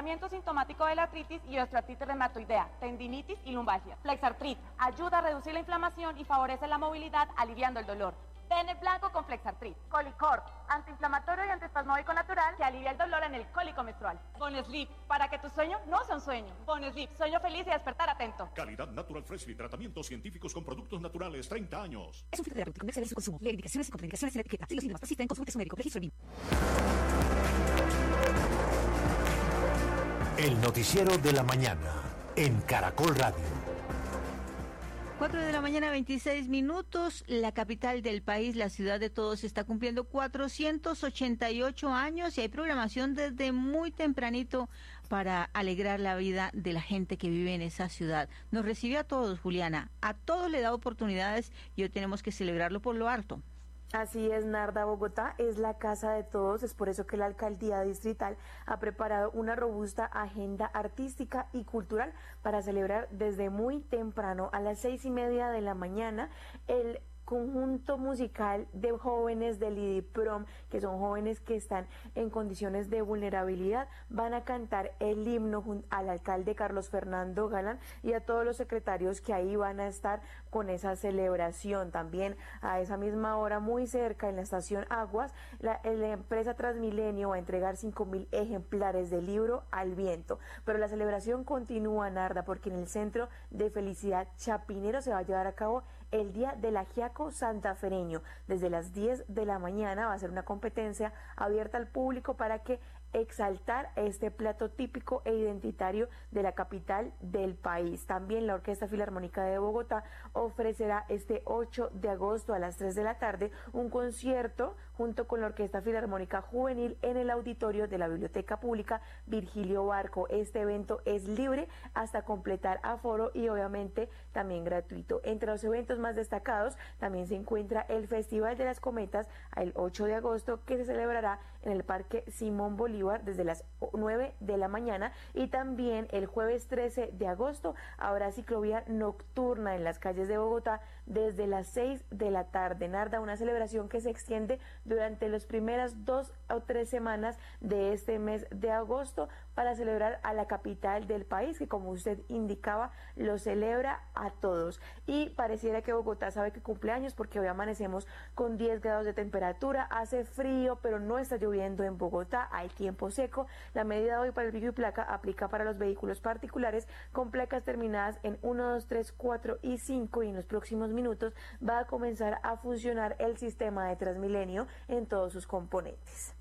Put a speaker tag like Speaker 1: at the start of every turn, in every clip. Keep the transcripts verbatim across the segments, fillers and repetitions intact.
Speaker 1: tratamiento sintomático de la artritis y osteoartritis reumatoidea, tendinitis y lumbalgia. Flexartrit ayuda a reducir la inflamación y favorece la movilidad, aliviando el dolor. Bene Blanco con Flexartrit. Colicorp, antiinflamatorio y antiespasmódico natural que alivia el dolor en el cólico menstrual. Bonesleep, para que tu sueño no sea un sueño. Bonesleep, sueño feliz y despertar atento.
Speaker 2: Calidad Natural Freshly, tratamientos científicos con productos naturales, treinta años.
Speaker 3: Es un filtro terapéutico, no exceder su consumo. Leer indicaciones y contraindicaciones en la etiqueta. Si los síntomas persisten, consulte a su médico. Registro BIM.
Speaker 4: El noticiero de la mañana en Caracol Radio.
Speaker 5: cuatro de la mañana, veintiséis minutos. La capital del país, la ciudad de todos, está cumpliendo cuatrocientos ochenta y ocho años y hay programación desde muy tempranito para alegrar la vida de la gente que vive en esa ciudad. Nos recibió a todos, Juliana. A todos le da oportunidades y hoy tenemos que celebrarlo por lo alto.
Speaker 6: Así es, Narda. Bogotá es la casa de todos, es por eso que la alcaldía distrital ha preparado una robusta agenda artística y cultural para celebrar desde muy temprano, a las seis y media de la mañana, el conjunto musical de jóvenes del IDIPROM, que son jóvenes que están en condiciones de vulnerabilidad, van a cantar el himno al alcalde Carlos Fernando Galán y a todos los secretarios que ahí van a estar con esa celebración. También a esa misma hora, muy cerca, en la estación Aguas, la, la empresa Transmilenio va a entregar cinco mil ejemplares del libro Al Viento. Pero la celebración continúa, Narda, porque en el Centro de Felicidad Chapinero se va a llevar a cabo el Día del Ajiaco Santafereño. Desde las diez de la mañana va a ser una competencia abierta al público para que exaltar este plato típico e identitario de la capital del país. También la Orquesta Filarmónica de Bogotá ofrecerá este ocho de agosto a las tres de la tarde un concierto junto con la Orquesta Filarmónica Juvenil en el auditorio de la Biblioteca Pública Virgilio Barco. Este evento es libre hasta completar aforo y obviamente también gratuito. Entre los eventos más destacados también se encuentra el Festival de las Cometas el ocho de agosto, que se celebrará en el Parque Simón Bolívar desde las nueve de la mañana, y también el jueves trece de agosto habrá ciclovía nocturna en las calles de Bogotá desde las seis de la tarde. Narda, una celebración que se extiende durante las primeras dos o tres semanas de este mes de agosto para celebrar a la capital del país, que como usted indicaba, lo celebra a todos. Y pareciera que Bogotá sabe que cumple años, porque hoy amanecemos con diez grados de temperatura, hace frío, pero no está lloviendo en Bogotá, hay tiempo seco. La medida hoy para el pico y placa aplica para los vehículos particulares con placas terminadas en uno, dos, tres, cuatro y cinco, y en los próximos minutos va a comenzar a funcionar el sistema de Transmilenio en todos sus componentes.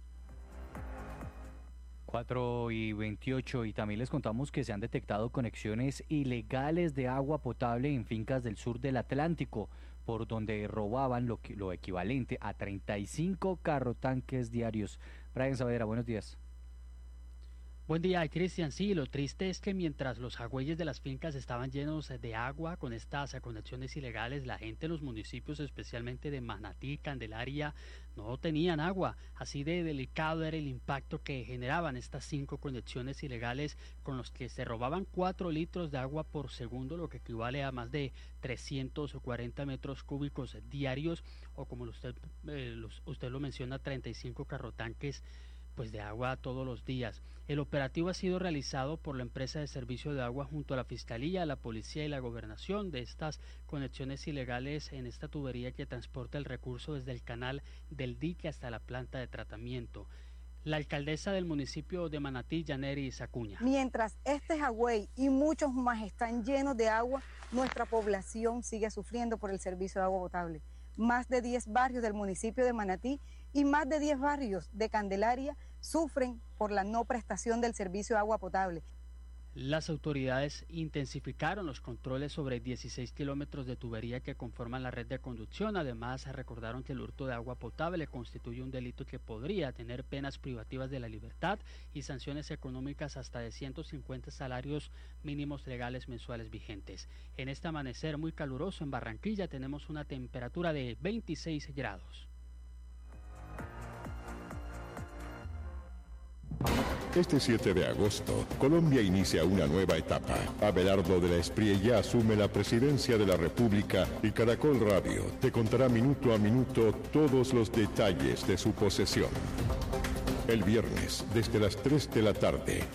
Speaker 7: cuatro y veintiocho, y también les contamos que se han detectado conexiones ilegales de agua potable en fincas del sur del Atlántico, por donde robaban lo, que, lo equivalente a treinta y cinco carrotanques diarios. Brian Saavedra, buenos días.
Speaker 8: Buen día, Cristian. Sí, lo triste es que mientras los agüeyes de las fincas estaban llenos de agua con estas conexiones ilegales, la gente en los municipios, especialmente de Manatí, Candelaria, no tenían agua. Así de delicado era el impacto que generaban estas cinco conexiones ilegales, con los que se robaban cuatro litros de agua por segundo, lo que equivale a más de trescientos cuarenta metros cúbicos diarios, o como usted, eh, los, usted lo menciona, treinta y cinco carrotanques pues de agua todos los días. El operativo ha sido realizado por la empresa de servicio de agua junto a la Fiscalía, la Policía y la Gobernación de estas conexiones ilegales en esta tubería que transporta el recurso desde el canal del dique hasta la planta de tratamiento. La alcaldesa del municipio de Manatí, Yaneris Acuña.
Speaker 9: Mientras este Jagüey y muchos más están llenos de agua, nuestra población sigue sufriendo por el servicio de agua potable. Más de diez barrios del municipio de Manatí y más de diez barrios de Candelaria sufren por la no prestación del servicio de agua potable.
Speaker 8: Las autoridades intensificaron los controles sobre dieciséis kilómetros de tubería que conforman la red de conducción. Además, recordaron que el hurto de agua potable constituye un delito que podría tener penas privativas de la libertad y sanciones económicas hasta de ciento cincuenta salarios mínimos legales mensuales vigentes. En este amanecer muy caluroso en Barranquilla tenemos una temperatura de veintiséis grados.
Speaker 10: Este siete de agosto, Colombia inicia una nueva etapa. Abelardo de la Espriella asume la presidencia de la República y Caracol Radio te contará minuto a minuto todos los detalles de su posesión. El viernes, desde las tres de la tarde,